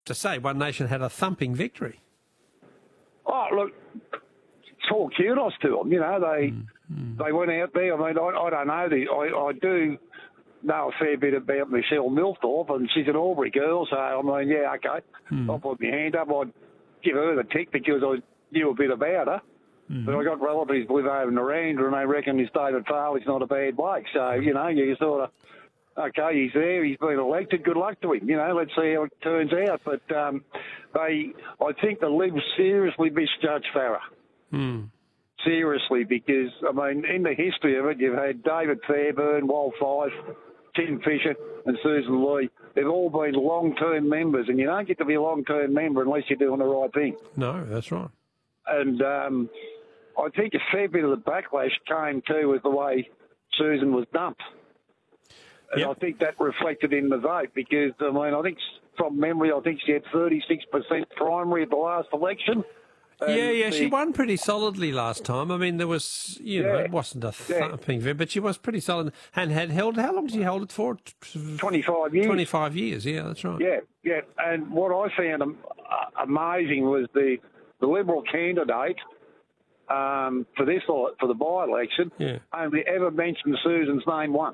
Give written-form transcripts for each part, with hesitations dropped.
to say One Nation had a thumping victory. Oh, look, it's all kudos to them. You know, they went out there. I mean, I don't know. I do know a fair bit about Michelle Milthorpe, and she's an Albury girl, so I mean, yeah, okay. I'll put my hand up. I'd give her the tick because I knew a bit about her. But I got relatives live over in Narangba, and they reckon this David Farley's not a bad bloke. So, you know, you sort of, okay, he's there, he's been elected, good luck to him. You know, let's see how it turns out. But I think the Libs seriously misjudged Farah. Seriously, because, I mean, in the history of it, you've had David Fairburn, Wal Fife, Tim Fisher and Susan Lee. They've all been long-term members, and you don't get to be a long-term member unless you're doing the right thing. No, that's right. And I think a fair bit of the backlash came too with the way Susan was dumped. And I think that reflected in the vote because, I mean, I think from memory, I think she had 36% primary at the last election. She won pretty solidly last time. I mean, there was, it wasn't a thumping victory, but she was pretty solid and had held, how long did she hold it for? 25 years. 25 years, yeah, that's right. Yeah. And what I found amazing was the Liberal candidate for the by-election only ever mentioned Susan's name once.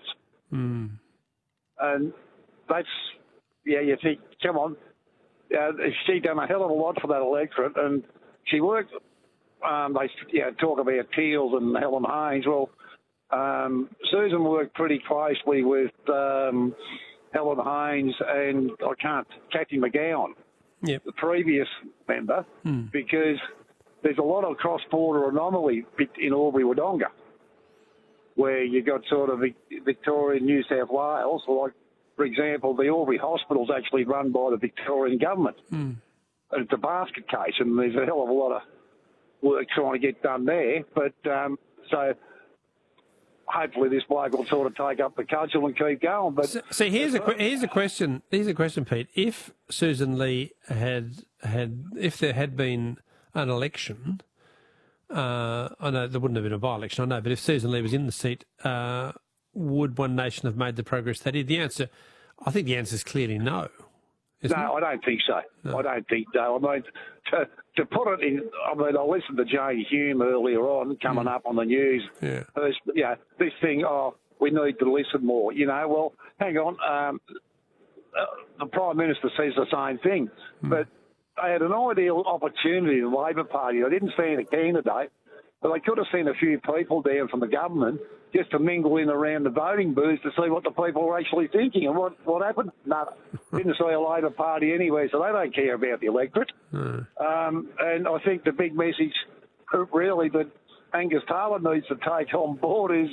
And that's, you think, come on, she done a hell of a lot for that electorate, and she worked, they talk about Teals and Helen Haynes. Well, Susan worked pretty closely with Helen Haynes and, Kathy McGowan, the previous member, because there's a lot of cross-border anomaly in Albury-Wodonga, where you got sort of Victoria and New South Wales. Like, for example, the Albury Hospital's actually run by the Victorian government. And it's a basket case, and there's a hell of a lot of work trying to get done there. But so hopefully this bloke will sort of take up the cudgel and keep going. But here's a question. Here's a question, Pete. If Susan Lee if there had been an election, I know there wouldn't have been a by-election, I know, but if Susan Lee was in the seat, would One Nation have made the progress they did? I think the answer is clearly no. No, I don't think so. No. I don't think so. I mean, to put it in, I listened to Jane Hume earlier on, coming up on the news. This thing, we need to listen more. Well, hang on. The Prime Minister says the same thing. But they had an ideal opportunity in the Labor Party. They didn't see any candidate, but they could have seen a few people down from the government just to mingle in around the voting booths to see what the people were actually thinking. And what happened? Nothing. Didn't see a Labor Party anywhere, so they don't care about the electorate. And I think the big message, really, that Angus Taylor needs to take on board is,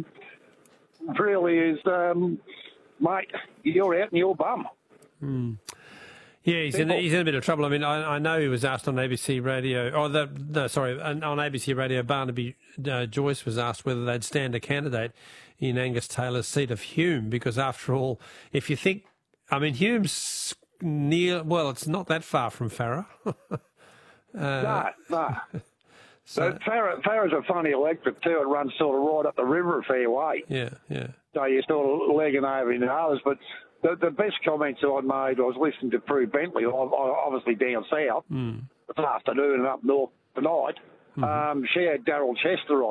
mate, you're out and you're bum. Yeah, he's in a bit of trouble. I mean, I know he was asked on ABC Radio, on ABC Radio, Barnaby Joyce was asked whether they'd stand a candidate in Angus Taylor's seat of Hume, because after all, if you think, I mean, Hume's it's not that far from Farah. No. So Farah's a funny electorate too. It runs sort of right up the river a fair way. Yeah. So you're sort of legging over in others, but the best comments I made, I was listening to Prue Bentley, obviously down south, this afternoon and up north tonight. She had Daryl Chester on.